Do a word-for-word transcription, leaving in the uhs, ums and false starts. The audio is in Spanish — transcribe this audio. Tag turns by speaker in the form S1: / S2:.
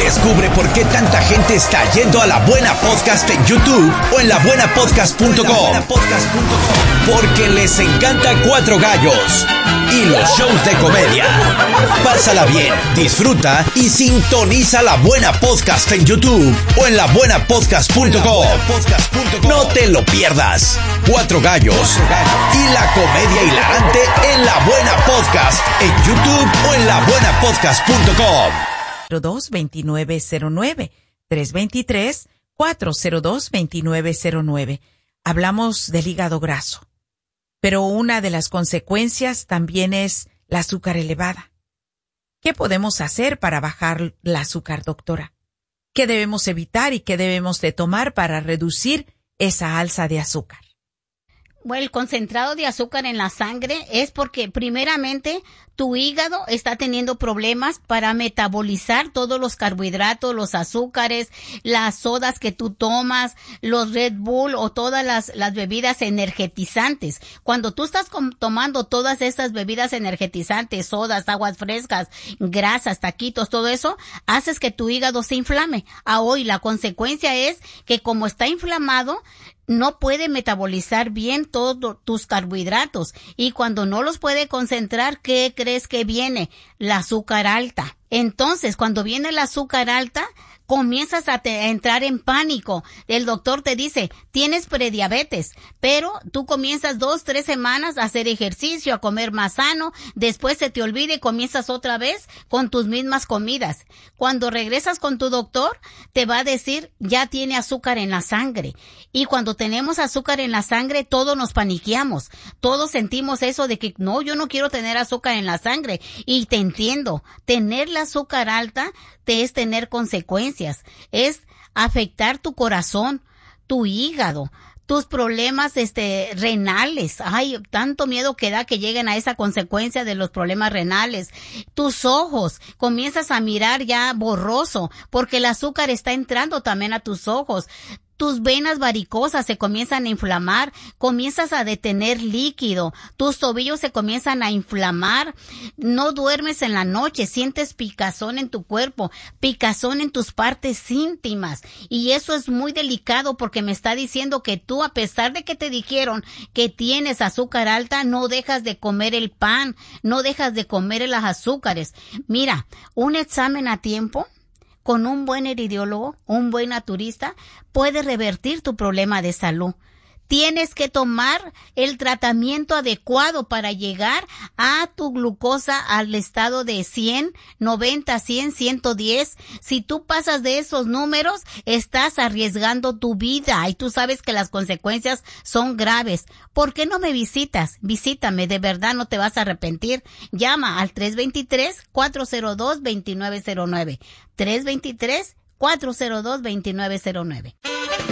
S1: Descubre por qué tanta gente está yendo a La Buena Podcast en YouTube o en la buena podcast punto com. Porque les encanta Cuatro Gallos y los shows de comedia. Pásala bien, disfruta y sintoniza La Buena Podcast en YouTube o en la buena podcast punto com. No te lo pierdas. Cuatro Gallos y la comedia hilarante en La Buena Podcast en YouTube o en la buena podcast punto com.
S2: cero dos, veintinueve cero nueve, tres dos tres, cuatro cero dos, veintinueve cero nueve. Hablamos del hígado graso, pero una de las consecuencias también es la azúcar elevada. ¿Qué podemos hacer para bajar el azúcar, doctora? ¿Qué debemos evitar y qué debemos de tomar para reducir esa alza de azúcar?
S3: Bueno, el concentrado de azúcar en la sangre es porque primeramente tu hígado está teniendo problemas para metabolizar todos los carbohidratos, los azúcares, las sodas que tú tomas, los Red Bull o todas las, las bebidas energetizantes. Cuando tú estás com- tomando todas estas bebidas energetizantes, sodas, aguas frescas, grasas, taquitos, todo eso, haces que tu hígado se inflame. Ah, hoy la consecuencia es que como está inflamado, no puede metabolizar bien todos tus carbohidratos y cuando no los puede concentrar, ¿qué crees que viene? La azúcar alta. Entonces, cuando viene la azúcar alta, comienzas a, te, a entrar en pánico. El doctor te dice, tienes prediabetes, pero tú comienzas dos, tres semanas a hacer ejercicio, a comer más sano, después se te olvida y comienzas otra vez con tus mismas comidas. Cuando regresas con tu doctor, te va a decir, ya tiene azúcar en la sangre. Y cuando tenemos azúcar en la sangre, todos nos paniqueamos. Todos sentimos eso de que, no, yo no quiero tener azúcar en la sangre. Y te entiendo, tener la azúcar alta te es tener consecuencias, es afectar tu corazón, tu hígado, tus problemas este renales. Ay, tanto miedo que da que lleguen a esa consecuencia de los problemas renales. Tus ojos, comienzas a mirar ya borroso, porque el azúcar está entrando también a tus ojos. Tus venas varicosas se comienzan a inflamar, comienzas a detener líquido, tus tobillos se comienzan a inflamar, no duermes en la noche, sientes picazón en tu cuerpo, picazón en tus partes íntimas. Y eso es muy delicado porque me está diciendo que tú, a pesar de que te dijeron que tienes azúcar alta, no dejas de comer el pan, no dejas de comer las azúcares. Mira, un examen a tiempo con un buen heridiólogo, un buen naturista, puede revertir tu problema de salud. Tienes que tomar el tratamiento adecuado para llegar a tu glucosa al estado de cien, noventa, cien, ciento diez. Si tú pasas de esos números, estás arriesgando tu vida y tú sabes que las consecuencias son graves. ¿Por qué no me visitas? Visítame, de verdad no te vas a arrepentir. Llama al tres dos tres, cuatro cero dos, dos nueve cero nueve. tres dos tres, cuatro cero dos, dos nueve cero nueve.